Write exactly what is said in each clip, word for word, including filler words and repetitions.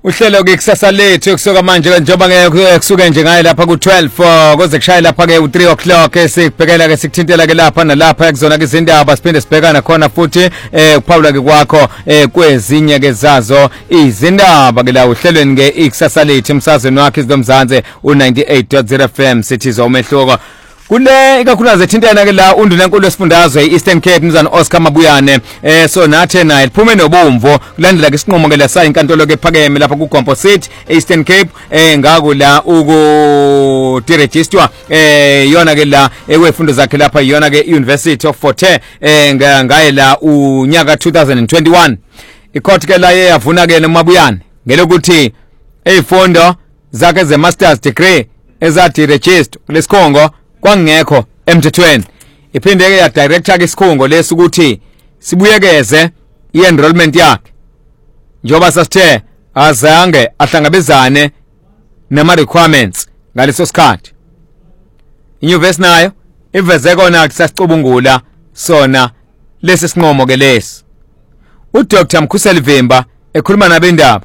Uhlelo ke kusasa lethu kusuka manje njengoba ngeke kusuke nje ngaye lapha ku twelve koze kushaya lapha ke u three o'clock esikubhekela ke sikuthintela ke lapha nalapha ekuzona ke izindaba siphinde sibhekana khona futhi eh kuphawula ke kwakho eh kwezinye ke zazo izindaba ke la uhlelweni ke ikusasa lethu emsazweni wakhe izomzanze u ninety-eight point zero F M sithi zomehluko kule ikakhulukazi ethintana ke la undunankulu wesifundazwe eEastern Cape mzana Oscar Mabuyane eh so nathi naye liphume nobomvu kulandela ke isinqumo ke la sayinkantolo ke phakeme lapha ku Composite Eastern Cape eh ngako la uku register eh yona ke la ekwefundo zakhe lapha yona ke University of Fort Hare eh ngaye la unyaka two thousand twenty-one icourt ke la yavuna ke noMabuyane ngelokuthi ezifundo zakhe ze masters degree ezathi register kulesikhongo kwangekho emthethweni iphinde ke ya director ke isikhungo lesukuthi sibuyekeze i-enrollment yakhe njoba sasithe azange ahlangabezane nama requirements ngaleso sikhathi inyuvesi nayo iveze kona kusasicubungula sona lesi sinqomo ke lesi uDr Mkhuseli Vimba ekhuluma nabendaba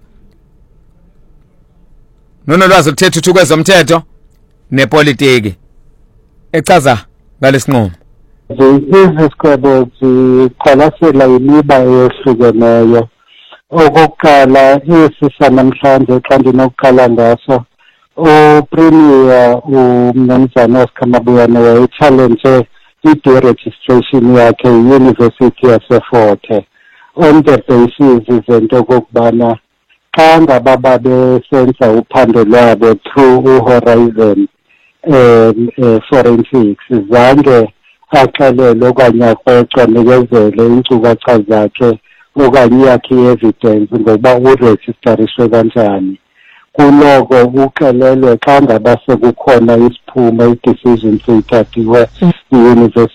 nonolwazi ukuthetha uthu kwezomthetho nepolitiki echaza ngalesinqumo iziskolo ziqalasela imiba eyehlukeneyo okokuqala isisa namhlanje xa ndinokuqala ngaso upremier umnumzana Oscar Mabuyane wayechallenge i-deregistration yakhe yi-University yaseFort Hare on the basis izinto okokubana xa ngaba babesenza uphando lwabo through uHorizon um forensics zange axelele okanye akwecwa nikezele iinkcukacha zakhe okanye yakhe i-evidence ngoba urejistariswe kanjani kuloko uxelelwe xa ngaba sekukhona isiphumo i-decision seyithathiwe yi-University